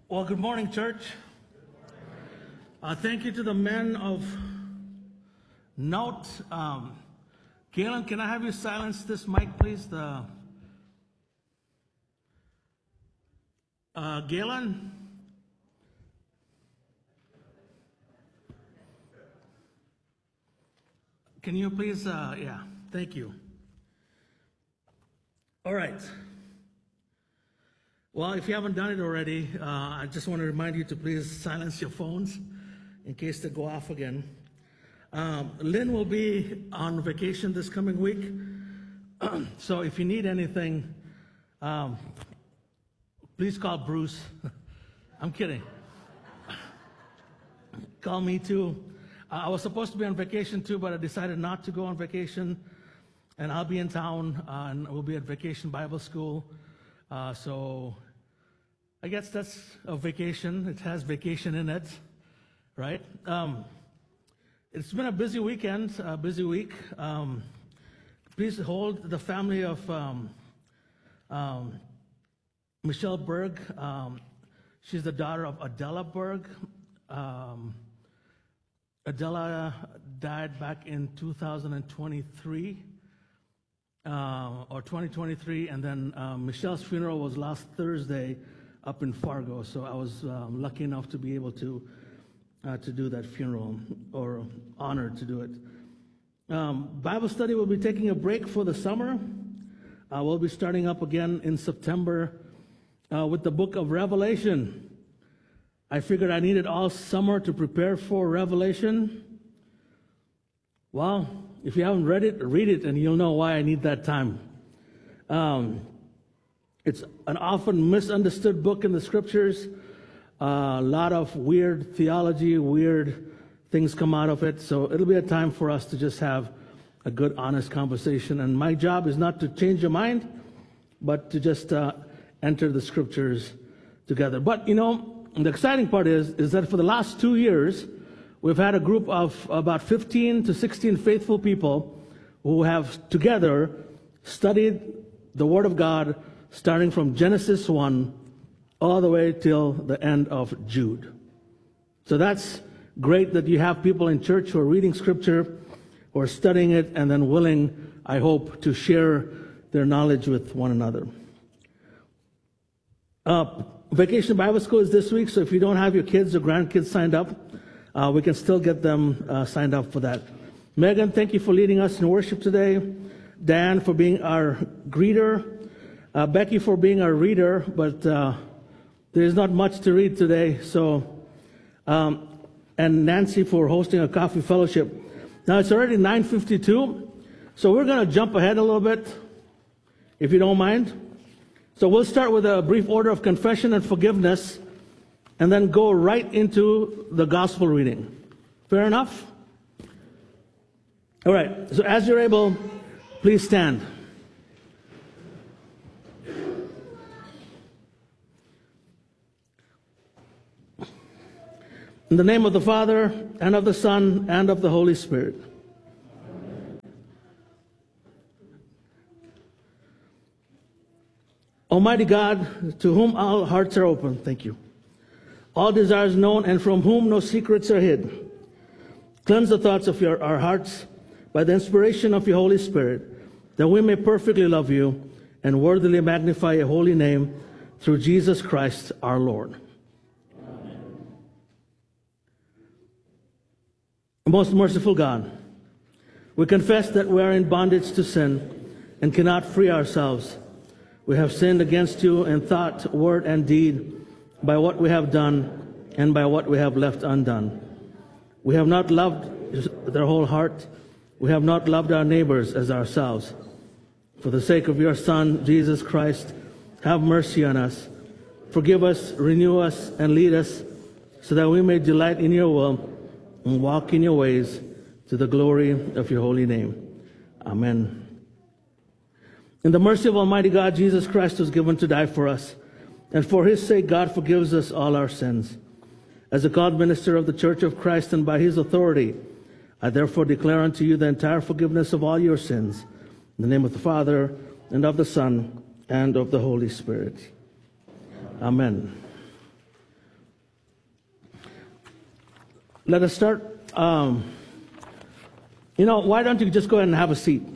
Well, good morning, church. Thank you to the men of note. Galen, can I have you silence this mic, please? Galen? Can you please, yeah, thank you. All right. Well, if you haven't done it already, I just want to remind you to please silence your phones in case they go off again. Lynn will be on vacation this coming week, so if you need anything, please call Bruce. I'm kidding. Call me too. I was supposed to be on vacation too, but I decided not to go on vacation, and I'll be in town, and we'll be at Vacation Bible School. So I guess that's a vacation. It has vacation in it, right? It's been a busy weekend, a busy week. Please hold the family of Michelle Berg. She's the daughter of Adela Berg. Adela died back in 2023. Or 2023, and then Michelle's funeral was last Thursday up in Fargo, so I was lucky enough to be able to do that funeral, or honored to do it. Bible study will be taking a break for the summer. We'll be starting up again in September with the book of Revelation. I figured I needed all summer to prepare for Revelation. Well, if you haven't read it, read it, and you'll know why I need that time. It's an often misunderstood book in the scriptures. A lot of weird theology, weird things come out of it. So it'll be a time for us to just have a good, honest conversation. And my job is not to change your mind, but to just enter the scriptures together. But, you know, the exciting part is that for the last 2 years, we've had a group of about 15 to 16 faithful people who have together studied the Word of God starting from Genesis 1 all the way till the end of Jude. So that's great that you have people in church who are reading Scripture, who are studying it, and then willing, I hope, to share their knowledge with one another. Vacation Bible School is this week, so if you don't have your kids or grandkids signed up, we can still get them signed up for that. Megan, thank you for leading us in worship today. Dan, for being our greeter. Becky, for being our reader, but there's not much to read today. So, and Nancy for hosting a coffee fellowship. Now it's already 9:52, so we're going to jump ahead a little bit, if you don't mind. So we'll start with a brief order of confession and forgiveness, and then go right into the gospel reading. Fair enough? All right, so as you're able, please stand. In the name of the Father, and of the Son, and of the Holy Spirit. Amen. Almighty God, to whom all hearts are open, thank you. All desires known, and from whom no secrets are hid. Cleanse the thoughts of our hearts by the inspiration of your Holy Spirit, that we may perfectly love you and worthily magnify your holy name through Jesus Christ our Lord. Amen. Most merciful God, we confess that we are in bondage to sin and cannot free ourselves. We have sinned against you in thought, word, and deed, by what we have done and by what we have left undone. We have not loved their whole heart. We have not loved our neighbors as ourselves. For the sake of your Son, Jesus Christ, have mercy on us. Forgive us, renew us, and lead us, so that we may delight in your will and walk in your ways, to the glory of your holy name. Amen. In the mercy of Almighty God, Jesus Christ was given to die for us, and for his sake God forgives us all our sins. As a called minister of the Church of Christ, and by his authority, I therefore declare unto you the entire forgiveness of all your sins, in the name of the Father, and of the Son, and of the Holy Spirit. Amen. Let us start. Why don't you just go ahead and have a seat?